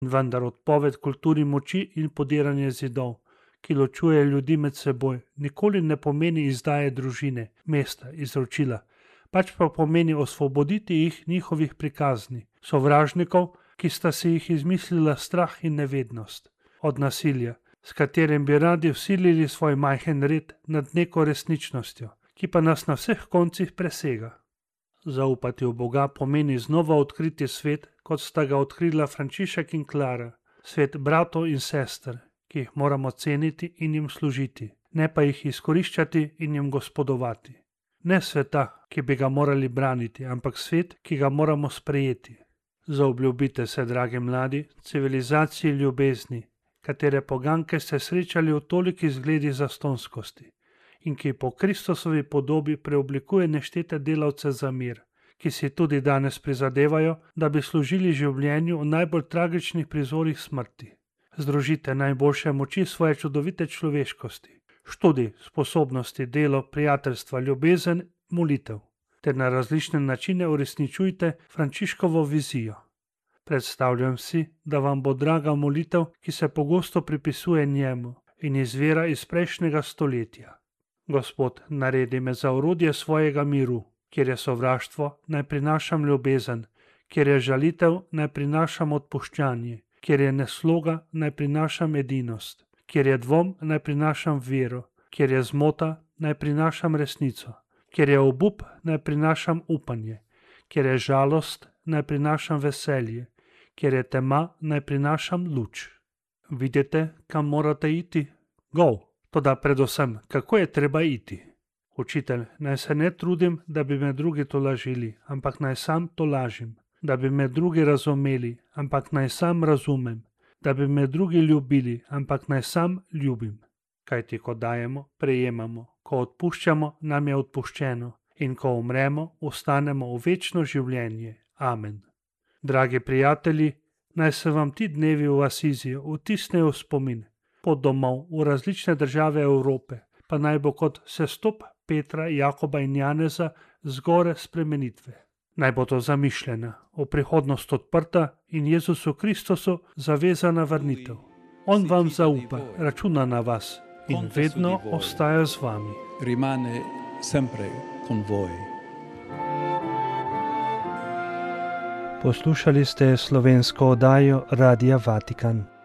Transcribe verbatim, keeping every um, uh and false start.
Vendar odpoved kulturi moči in podiranje zidov, ki ločuje ljudi med seboj, nikoli ne pomeni izdaje družine, mesta, izročila, pač pa pomeni osvoboditi jih njihovih prikazni, sovražnikov, ki sta si jih izmislila strah in nevednost, od nasilja, s katerim bi radi vsilili svoj majhen red nad neko resničnostjo, ki pa nas na vseh koncih presega. Zaupati v Boga pomeni znova odkriti svet, kot sta ga odkrila Frančišek in Klara, svet bratov in sester, ki jih moramo ceniti in jim služiti, ne pa jih izkoriščati in jim gospodovati. Ne sveta, ki bi ga morali braniti, ampak svet, ki ga moramo sprejeti. Zaobljubite se, dragi mladi, civilizaciji ljubezni, katere poganke ste srečali v toliki zgledi zastonskosti in ki po Kristusovi podobi preoblikuje neštete delavce za mir, ki si tudi danes prizadevajo, da bi služili življenju v najbolj tragičnih prizorih smrti. Združite najboljše moči svoje čudovite človeškosti, študij, sposobnosti, delo, prijateljstva, ljubezen, molitev, ter na različne načine uresničujte Frančiškovo vizijo. Predstavljam si, da vam bo draga molitev, ki se pogosto pripisuje njemu in izvira iz prejšnjega stoletja. Gospod, naredi me za orodje svojega miru, kjer je sovraštvo, naj prinašam ljubezen, kjer je žalitev, naj prinašam odpuščanje, kjer je nesloga, naj prinašam edinost, kjer je dvom, naj prinašam vero, kjer je zmota, naj prinašam resnico, kjer je obup, naj prinašam upanje, kjer je žalost, naj prinašam veselje, kjer je tema, naj prinašam luč. Vidite, kam morate iti? Go! Toda predvsem, kako je treba iti? Učitelj, naj se ne trudim, da bi me drugi tolažili, ampak naj sam tolažim, da bi me drugi razumeli, ampak naj sam razumem, da bi me drugi ljubili, ampak naj sam ljubim. Kajti ko dajemo, prejemamo, ko odpuščamo, nam je odpuščeno in ko umremo, ostanemo v večno življenje. Amen. Dragi prijatelji, naj se vam ti dnevi v Asiziju vtisnejo v spomin, pot domov v različne države Evrope, pa naj bo kot sestop Petra, Jakoba in Janeza zgore spremenitve. Naj bo to zamišljena, v prihodnost odprta in Jezusu Kristusu zavezana vrnitev. On vam zaupa, računa na vas in vedno ostaja z vami. Rimane sempre con voi. Poslušali ste slovensko oddajo Radia Vatikan.